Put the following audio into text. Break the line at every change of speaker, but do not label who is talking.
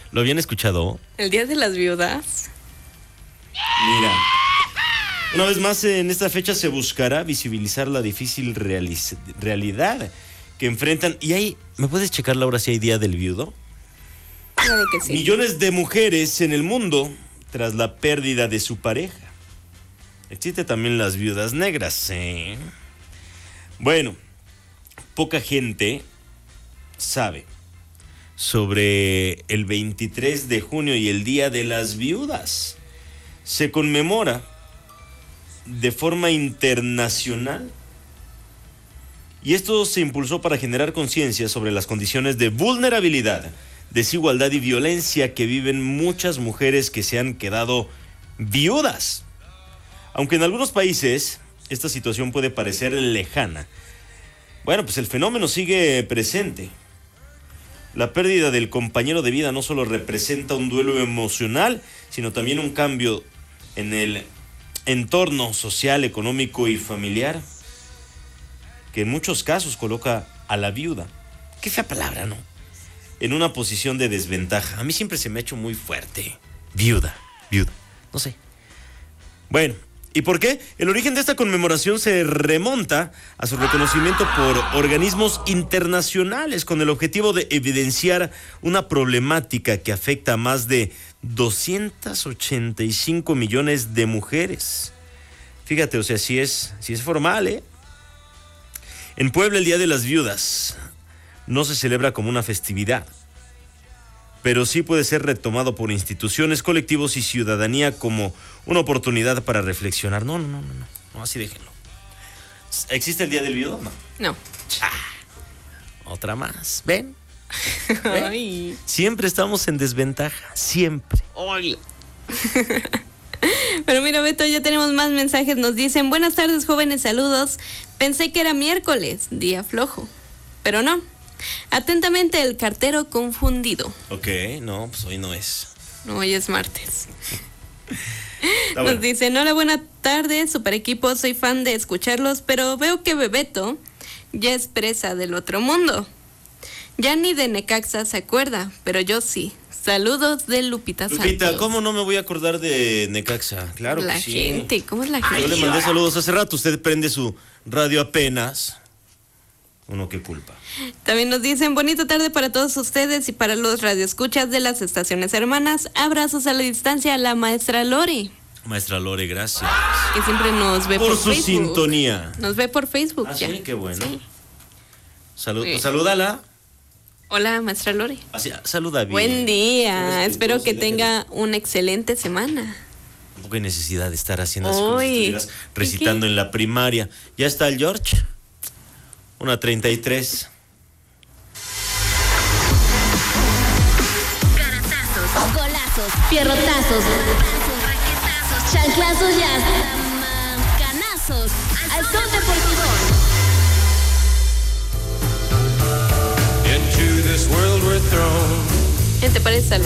¿Lo habían escuchado?
¿El Día de las Viudas?
Mira, una vez más en esta fecha se buscará visibilizar la difícil realidad que enfrentan. Y ahí, ¿me puedes checar, Laura, si hay Día del Viudo?
Claro que sí.
Millones de mujeres en el mundo tras la pérdida de su pareja. Existen también las viudas negras, ¿eh? Bueno, poca gente sabe sobre el 23 de junio y el Día de las Viudas. Se conmemora de forma internacional y esto se impulsó para generar conciencia sobre las condiciones de vulnerabilidad, desigualdad y violencia que viven muchas mujeres que se han quedado viudas. Aunque en algunos países esta situación puede parecer lejana, bueno, pues el fenómeno sigue presente. La pérdida del compañero de vida no solo representa un duelo emocional, sino también un cambio en el entorno social, económico y familiar, que en muchos casos coloca a la viuda, qué fea palabra, ¿no?, en una posición de desventaja. A mí siempre se me ha hecho muy fuerte. Viuda, no sé. Bueno, ¿y por qué? El origen de esta conmemoración se remonta a su reconocimiento por organismos internacionales con el objetivo de evidenciar una problemática que afecta a más de 285 millones de mujeres. Fíjate, o sea, sí es formal, ¿eh? En Puebla, el Día de las Viudas no se celebra como una festividad, pero sí puede ser retomado por instituciones, colectivos y ciudadanía como una oportunidad para reflexionar. No, así déjenlo. ¿Existe el Día del Viudo?
No.
Otra más. ¿Ven?
Ay.
Siempre estamos en desventaja, siempre.
Hola. Pero mira, Beto, ya tenemos más mensajes. Nos dicen: buenas tardes, jóvenes, saludos. Pensé que era miércoles, día flojo, pero no. Atentamente, el cartero confundido.
Ok, no, pues hoy no es.
No, hoy es martes.
Bueno.
Nos dicen: hola, buena tarde, super equipo, soy fan de escucharlos, pero veo que Bebeto ya es presa del otro mundo. Ya ni de Necaxa se acuerda, pero yo sí. Saludos de Lupita Santos.
Lupita, ¿cómo no me voy a acordar de Necaxa? Claro que sí.
La gente, ¿cómo es la gente?
Yo le mandé saludos hace rato, usted prende su radio apenas. Uno, qué culpa.
También nos dicen: bonita tarde para todos ustedes y para los radioescuchas de las estaciones hermanas. Abrazos a la distancia a la maestra Lore.
Maestra Lore, gracias.
Que siempre nos ve por
su
Facebook.
Sintonía.
Nos ve por Facebook ya.
Sí, qué bueno.
Sí.
Salúdala.
Hola, maestra Lore.
Así, saluda bien.
Buen día. Espero que tenga una excelente semana.
Tampoco hay necesidad de estar haciendo así como si estuvieras recitando en la primaria. ¿Ya está el George? 1:33.
Garantazos, golazos, fierrotazos, raquetazos, chanclazos y hasta canazos. Al Son Deportivo.
¿Qué te parece, Salud?